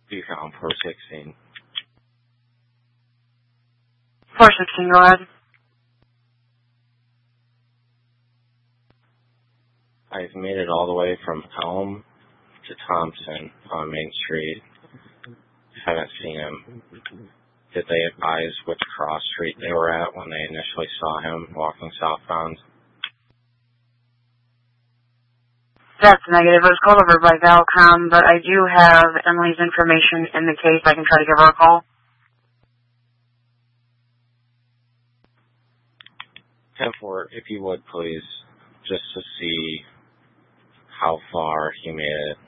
be found 416. 416, go ahead. I've made it all the way from Elm to Thompson on Main Street. Haven't seen him. Did they advise which cross street they were at when they initially saw him walking southbound? That's negative. It was called over by Valcom, but I do have Emily's information in the case. I can try to give her a call. 10-4, if you would, please, just to see how far he made it